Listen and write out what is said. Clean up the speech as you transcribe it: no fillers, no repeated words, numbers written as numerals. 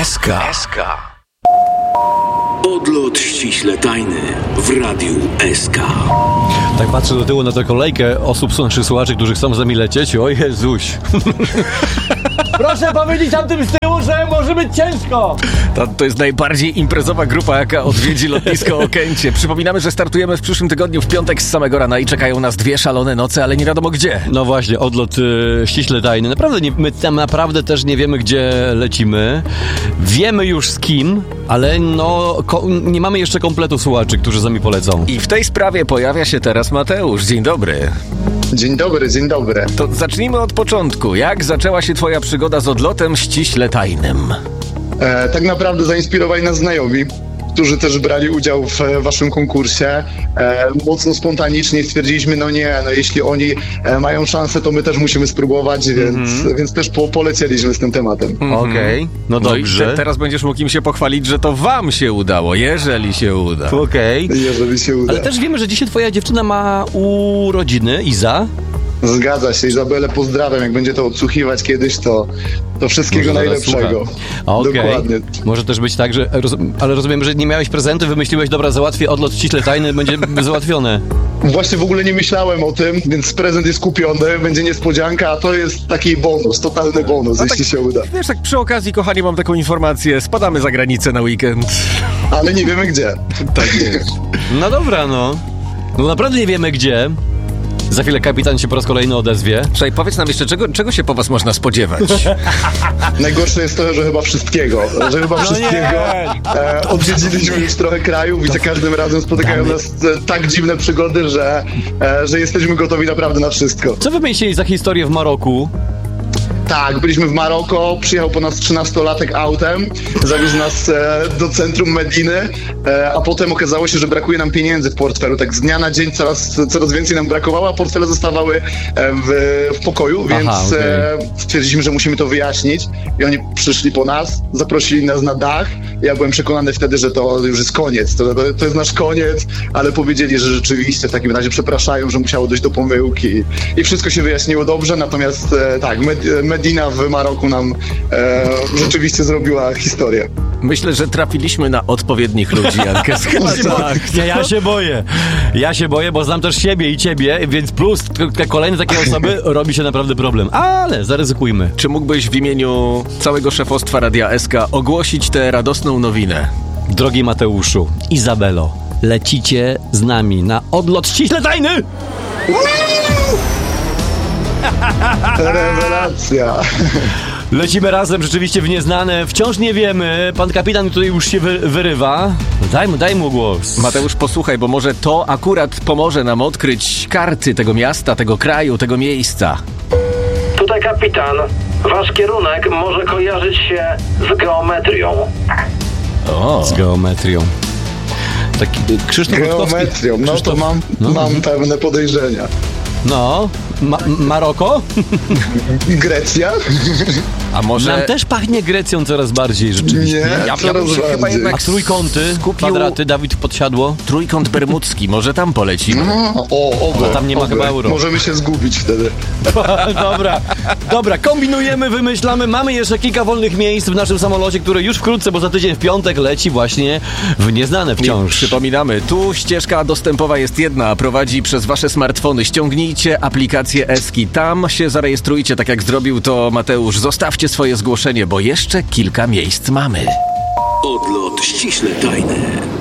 SK. Odlot ściśle tajny w Radiu SK. Tak patrzę do tyłu na tę kolejkę osób, naszych słuchaczy, którzy chcą z nami lecieć. O Jezuś. Proszę powiedzieć tamtym z tyłu, że może być ciężko. To jest najbardziej imprezowa grupa, jaka odwiedzi lotnisko Okęcie. Przypominamy, że startujemy w przyszłym tygodniu w piątek z samego rana i czekają nas 2 szalone noce, ale nie wiadomo gdzie. No właśnie, odlot ściśle tajny. Naprawdę my tam naprawdę też nie wiemy, gdzie lecimy. Wiemy już z kim, ale nie mamy jeszcze kompletu słuchaczy, którzy z nami polecą. I w tej sprawie pojawia się teraz Mateusz. Dzień dobry. Dzień dobry, dzień dobry. To zacznijmy od początku. Jak zaczęła się twoja przygoda z odlotem ściśle tajnym? Tak naprawdę zainspirowali nas znajomi, którzy też brali udział w waszym konkursie. Mocno spontanicznie stwierdziliśmy, jeśli oni mają szansę, to my też musimy spróbować, więc też polecieliśmy z tym tematem. Okej, no dobrze. I teraz będziesz mógł im się pochwalić, że to wam się udało, jeżeli się uda. Okej. Jeżeli się uda. Ale też wiemy, że dzisiaj twoja dziewczyna ma urodziny, Iza. Zgadza się, Izabelę pozdrawiam. Jak będzie to odsłuchiwać kiedyś, to wszystkiego najlepszego. Dokładnie. Może też być tak, że ale rozumiem, że nie miałeś prezenty, wymyśliłeś, dobra, załatwię odlot ściśle tajny, będzie załatwione. Właśnie w ogóle nie myślałem o tym, więc prezent jest kupiony, będzie niespodzianka, a to jest taki bonus, totalny bonus, jeśli się uda. Wiesz, tak przy okazji, kochani, mam taką informację, spadamy za granicę na weekend. Ale nie wiemy gdzie. Tak jest. No dobra, no naprawdę nie wiemy gdzie. Za chwilę kapitan się po raz kolejny odezwie. Słuchaj, powiedz nam jeszcze, czego się po was można spodziewać? Najgorsze jest to, że chyba wszystkiego. Odwiedziliśmy już trochę krajów i za każdym razem spotykają nas tak dziwne przygody, że jesteśmy gotowi naprawdę na wszystko. Co wy mieliście za historię w Maroku? Tak, byliśmy w Maroko, przyjechał po nas 13-latek autem, zawiózł nas do centrum Mediny, a potem okazało się, że brakuje nam pieniędzy w portfelu. Tak z dnia na dzień coraz więcej nam brakowało, a portfele zostawały w pokoju, więc stwierdziliśmy, że musimy to wyjaśnić. I oni przyszli po nas, zaprosili nas na dach. Ja byłem przekonany wtedy, że to już jest koniec, to jest nasz koniec, ale powiedzieli, że rzeczywiście w takim razie przepraszają, że musiało dojść do pomyłki i wszystko się wyjaśniło dobrze, natomiast Medina w Maroku nam rzeczywiście zrobiła historię. Myślę, że trafiliśmy na odpowiednich ludzi, Jankę. Ja się boję, bo znam też siebie i ciebie, więc plus kolejne takie osoby robi się naprawdę problem. Ale zaryzykujmy. Czy mógłbyś w imieniu całego szefostwa Radia SK ogłosić tę radosną nowinę? Drogi Mateuszu, Izabelo, lecicie z nami na odlot ściśle tajny! Rewelacja. Lecimy razem rzeczywiście w nieznane. Wciąż nie wiemy. Pan kapitan tutaj już się wyrywa. Daj mu głos. Mateusz, posłuchaj, bo może to akurat pomoże nam odkryć karty tego miasta, tego kraju, tego miejsca. Tutaj kapitan. Wasz kierunek może kojarzyć się z geometrią. Z geometrią. Taki Krzysztof Geometrią, to mam pewne podejrzenia. Maroko? Grecja? A może... Nam też pachnie Grecją coraz bardziej, rzeczywiście. Nie, ja bym się chyba jednak... A trójkąty, kwadraty, Dawid Podsiadło? Trójkąt bermudzki, może tam polecimy? Tam nie ma chyba euro. Możemy się zgubić wtedy. Dobra, kombinujemy, wymyślamy. Mamy jeszcze kilka wolnych miejsc w naszym samolocie, który już wkrótce, bo za tydzień w piątek leci właśnie w nieznane wciąż. Przypominamy, tu ścieżka dostępowa jest jedna, a prowadzi przez wasze smartfony. Ściągnijcie aplikację Eski. Tam się zarejestrujcie, tak jak zrobił to Mateusz. Zostawcie swoje zgłoszenie, bo jeszcze kilka miejsc mamy. Odlot ściśle tajny.